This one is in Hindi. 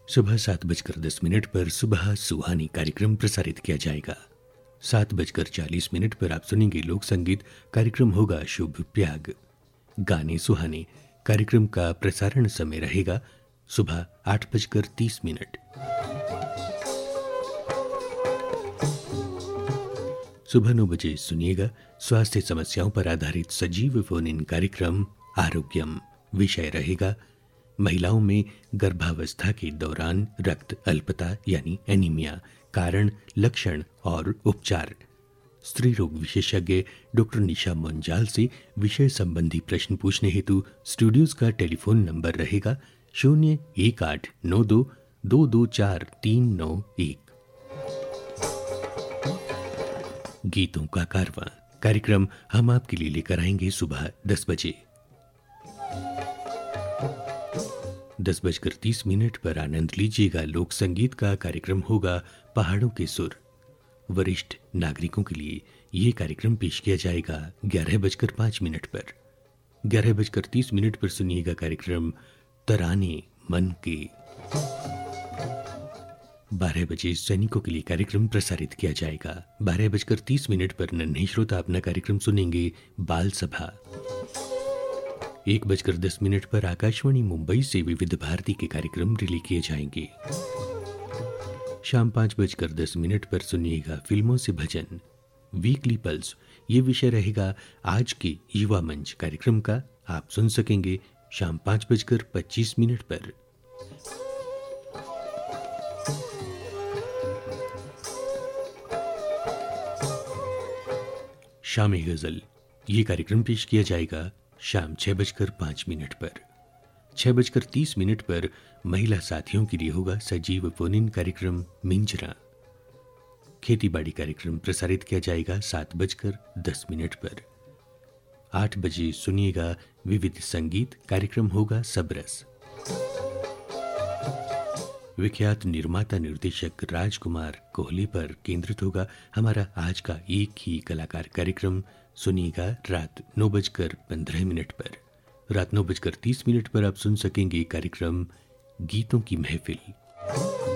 सुबह 7:10 पर सुबह सुहानी कार्यक्रम प्रसारित किया जाएगा। 7:40 पर आप सुनेंगे लोक संगीत। कार्यक्रम होगा शुभ प्रयाग। गाने सुहाने कार्यक्रम का प्रसारण समय रहेगा सुबह 8:30। सुबह 9 बजे सुनिएगा स्वास्थ्य समस्याओं पर आधारित सजीव फोन इन कार्यक्रम आरोग्यम। विषय रहेगा महिलाओं में गर्भावस्था के दौरान रक्त अल्पता यानी एनीमिया, कारण, लक्षण और उपचार। स्त्री रोग विशेषज्ञ डॉक्टर निशा मंजाल से विषय संबंधी प्रश्न पूछने हेतु स्टूडियोज का टेलीफोन नंबर रहेगा 01892224391। गीतों का कारवां कार्यक्रम हम आपके लिए लेकर आएंगे सुबह 10 बजे। 10:30 पर आनंद लीजिएगा लोक संगीत का कार्यक्रम होगा पहाड़ों के सुर। वरिष्ठ नागरिकों के लिए ये कार्यक्रम पेश किया जाएगा 11:05 पर। 11:30 पर सुनिएगा कार्यक्रम तराने मन के। 12 बजे सैनिकों के लिए कार्यक्रम प्रसारित किया जाएगा। 12:30 पर नन्हे श्रोता अपना कार्यक्रम सुनेंगे बाल सभा। 1:10 पर आकाशवाणी मुंबई से विविध भारती के कार्यक्रम रिले किए जाएंगे। शाम 5:10 पर सुनिएगा फिल्मों से भजन। वीकली पल्स ये विषय रहेगा आज के युवा मंच कार्यक्रम का। आप सुन सकेंगे शाम 5:25 पर। शामी गजल ये कार्यक्रम पेश किया जाएगा शाम 6:05 पर। 6:30 पर महिला साथियों के लिए होगा सजीव फोन इन कार्यक्रम मिंजरा। खेती बाड़ी कार्यक्रम प्रसारित किया जाएगा 7:10 पर। 8 बजे सुनिएगा विविध संगीत कार्यक्रम होगा सबरस। विख्यात निर्माता निर्देशक राजकुमार कोहली पर केंद्रित होगा हमारा आज का एक ही कलाकार कार्यक्रम। सुनिएगा रात 9:15 पर। रात 9:30 पर आप सुन सकेंगे कार्यक्रम गीतों की महफिल।